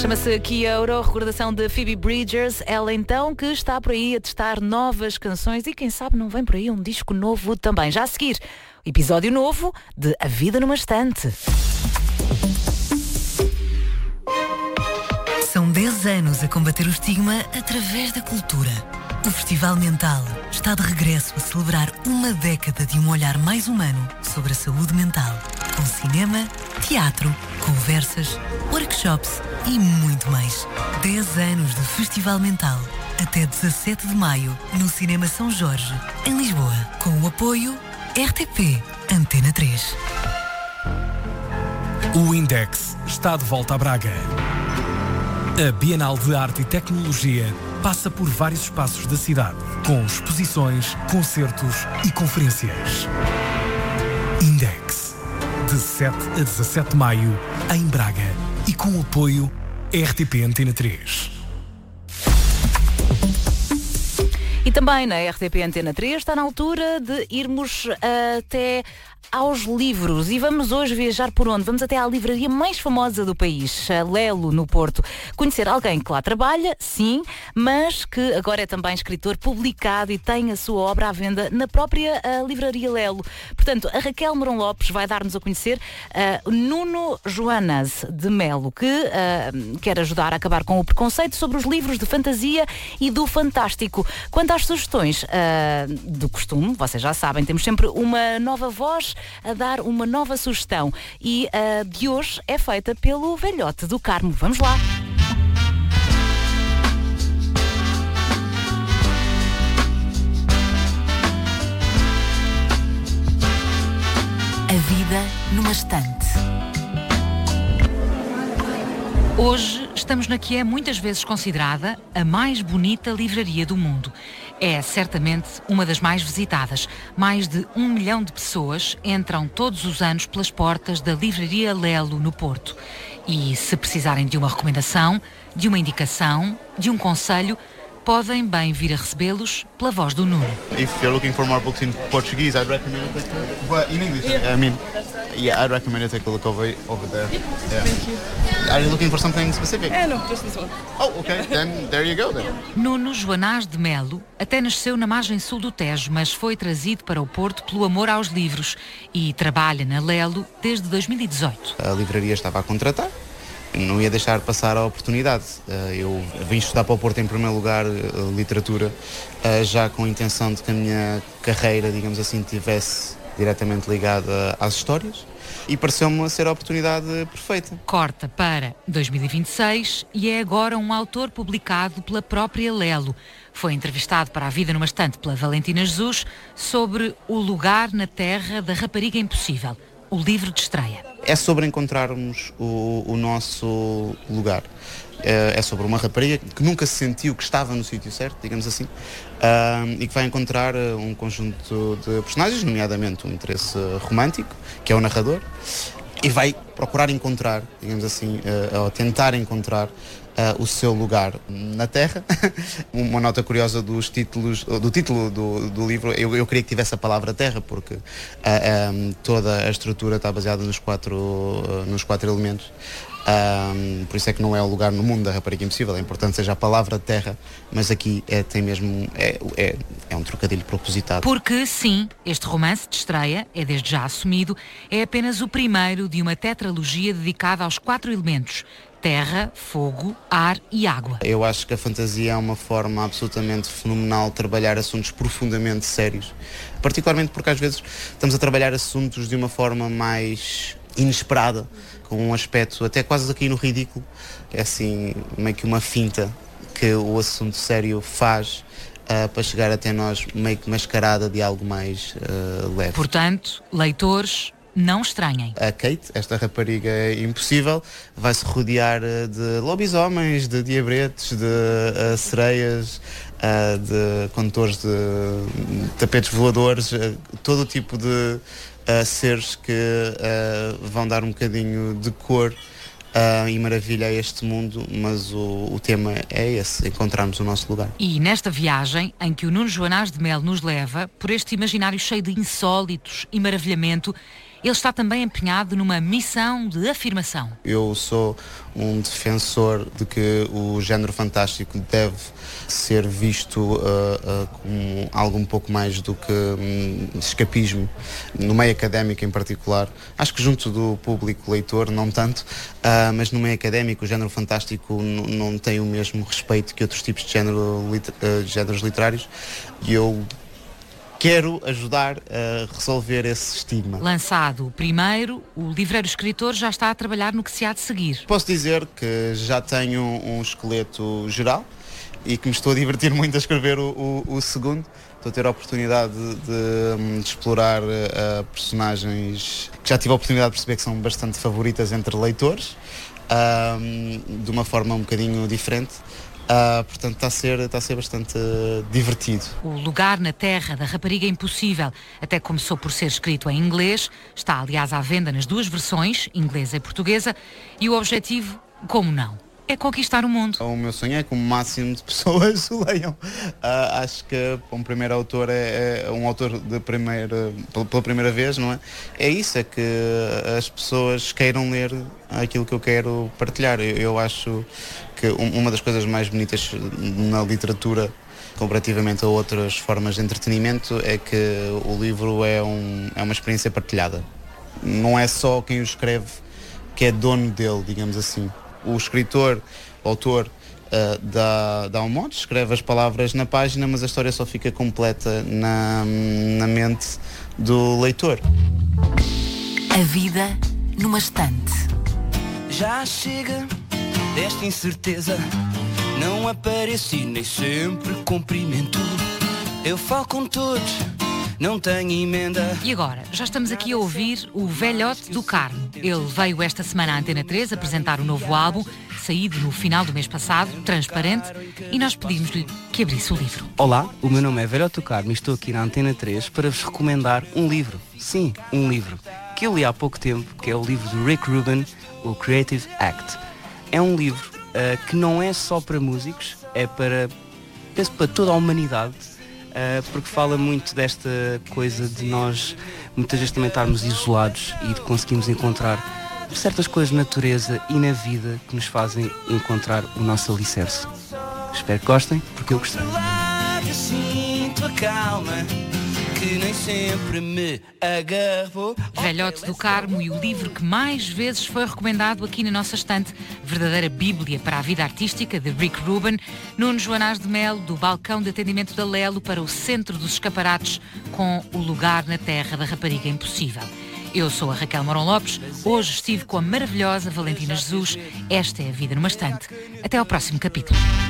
Chama-se Kyoto, recordação de Phoebe Bridgers. Ela então que está por aí a testar novas canções e quem sabe não vem por aí um disco novo também. Já a seguir, episódio novo de A Vida numa Estante. São 10 anos a combater o estigma através da cultura. O Festival Mental está de regresso a celebrar uma década de um olhar mais humano sobre a saúde mental. Com cinema, teatro, conversas, workshops e muito mais. 10 anos de Festival Mental. Até 17 de maio, no Cinema São Jorge, em Lisboa. Com o apoio RTP Antena 3. O Index está de volta a Braga. A Bienal de Arte e Tecnologia passa por vários espaços da cidade, com exposições, concertos e conferências. Index, de 7 a 17 de maio, em Braga, e com o apoio RTP Antena 3. E também na RTP Antena 3 está na altura de irmos até aos livros. E vamos hoje viajar por onde? Vamos até à livraria mais famosa do país, a Lelo, no Porto. Conhecer alguém que lá trabalha, sim, mas que agora é também escritor publicado e tem a sua obra à venda na própria livraria Lelo. Portanto, a Raquel Mourão Lopes vai dar-nos a conhecer Nuno Joanas de Melo, que quer ajudar a acabar com o preconceito sobre os livros de fantasia e do fantástico. Quanto às sugestões do costume, vocês já sabem, temos sempre uma nova voz a dar uma nova sugestão. E a de hoje é feita pelo velhote do Carmo. Vamos lá! A vida numa estante. Hoje estamos na que é muitas vezes considerada a mais bonita livraria do mundo. É certamente uma das mais visitadas. Mais de 1 milhão de pessoas entram todos os anos pelas portas da livraria Lelo, no Porto. E se precisarem de uma recomendação, de uma indicação, de um conselho, podem bem vir a recebê-los pela voz do Nuno. If you're looking for more books in Portuguese, I'd recommend you take a look. But in English, I mean, yeah, I'd recommend you take a look over there. Yeah. Thank you. Are you looking for something specific? No, just this one. Oh, okay. Then there you go then. Nuno Joanás de Melo até nasceu na margem sul do Tejo, mas foi trazido para o Porto pelo amor aos livros e trabalha na Lelo desde 2018. A livraria estava a contratar. Não ia deixar passar a oportunidade. Eu vim estudar para o Porto em primeiro lugar literatura, já com a intenção de que a minha carreira, digamos assim, estivesse diretamente ligada às histórias e pareceu-me ser a oportunidade perfeita. Corta para 2026 e é agora um autor publicado pela própria Lelo. Foi entrevistado para A Vida numa Estante pela Valentina Jesus sobre o lugar na terra da rapariga impossível, o livro de estreia. É sobre encontrarmos o nosso lugar. É sobre uma rapariga que nunca se sentiu que estava no sítio certo, digamos assim, e que vai encontrar um conjunto de personagens, nomeadamente um interesse romântico, que é o narrador, e vai procurar encontrar, digamos assim, ou tentar encontrar o seu lugar na Terra. Uma nota curiosa do título do livro, eu queria que tivesse a palavra Terra, porque toda a estrutura está baseada nos quatro elementos. Por isso é que não é o lugar no mundo da rapariga impossível. É importante que seja a palavra Terra, mas aqui tem mesmo é um trocadilho propositado. Porque sim, este romance de estreia é desde já assumido, é apenas o primeiro de uma tetralogia dedicada aos 4 elementos: terra, fogo, ar e água. Eu acho que a fantasia é uma forma absolutamente fenomenal de trabalhar assuntos profundamente sérios, particularmente porque às vezes estamos a trabalhar assuntos de uma forma mais inesperada, com um aspecto até quase aqui no ridículo. É assim, meio que uma finta que o assunto sério faz para chegar até nós, meio que mascarada de algo mais leve. Portanto, leitores, não estranhem. A Kate, esta rapariga impossível, vai se rodear de lobisomens, de diabretes, de sereias, de condutores de tapetes voadores, todo o tipo de seres que vão dar um bocadinho de cor e maravilha a este mundo, mas o tema é esse, encontrarmos o nosso lugar. E nesta viagem, em que o Nuno Joanás de Melo nos leva, por este imaginário cheio de insólitos e maravilhamento, Ele está também empenhado numa missão de afirmação. Eu sou um defensor de que o género fantástico deve ser visto como algo um pouco mais do que escapismo, no meio académico em particular. Acho que junto do público leitor, não tanto, mas no meio académico o género fantástico não tem o mesmo respeito que outros tipos de géneros literários, e eu quero ajudar a resolver esse estigma. Lançado o primeiro, o livreiro escritor já está a trabalhar no que se há de seguir. Posso dizer que já tenho um esqueleto geral e que me estou a divertir muito a escrever o segundo. Estou a ter a oportunidade de explorar personagens que já tive a oportunidade de perceber que são bastante favoritas entre leitores, de uma forma um bocadinho diferente. Portanto, está a ser bastante divertido. O Lugar na Terra da Rapariga Impossível até começou por ser escrito em inglês, está aliás à venda nas duas versões, inglesa e portuguesa, e o objetivo, como não, é conquistar o mundo. O meu sonho é que o máximo de pessoas o leiam. Acho que um primeiro autor é um autor pela primeira vez, não é? É isso, é que as pessoas queiram ler aquilo que eu quero partilhar. Eu acho que uma das coisas mais bonitas na literatura, comparativamente a outras formas de entretenimento, é que o livro é uma experiência partilhada. Não é só quem o escreve que é dono dele, digamos assim. O escritor, o autor, dá um monte, escreve as palavras na página, mas a história só fica completa na mente do leitor. A vida numa estante. Já chega desta incerteza, não apareço e nem sempre cumprimento. Eu falo com todos, não tenho emenda. E agora, já estamos aqui a ouvir o Velhote do Carmo. Ele veio esta semana à Antena 3 apresentar o novo álbum, saído no final do mês passado, Transparente, e nós pedimos-lhe que abrisse o livro. Olá, o meu nome é Velhote do Carmo e estou aqui na Antena 3 para vos recomendar um livro. Sim, um livro que eu li há pouco tempo, que é o livro de Rick Rubin, o Creative Act. É um livro que não é só para músicos, é para toda a humanidade, porque fala muito desta coisa de nós muitas vezes também estarmos isolados e de conseguirmos encontrar certas coisas na natureza e na vida que nos fazem encontrar o nosso alicerce. Espero que gostem, porque eu gostei. Sinto a calma que nem sempre me agarrou. Velhote do Carmo e o livro que mais vezes foi recomendado aqui na nossa estante, verdadeira bíblia para a vida artística, de Rick Rubin. Nuno Joanás de Melo, do balcão de atendimento da Lelo para o centro dos escaparates, com o Lugar na Terra da Rapariga Impossível. Eu sou a Raquel Mourão Lopes, hoje estive com a maravilhosa Valentina Jesus. Esta é a Vida numa Estante. Até ao próximo capítulo.